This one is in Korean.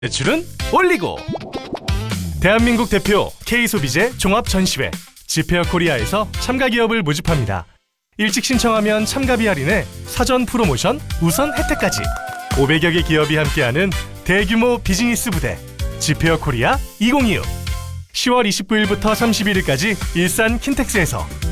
매출은 올리고. 대한민국 대표 K소비재 종합전시회 지페어 코리아에서 참가 기업을 모집합니다. 일찍 신청하면 참가비 할인에 사전 프로모션 우선 혜택까지 500여 개 기업이 함께하는 대규모 비즈니스 부대 지페어 코리아 2026 10월 29일부터 31일까지 일산 킨텍스에서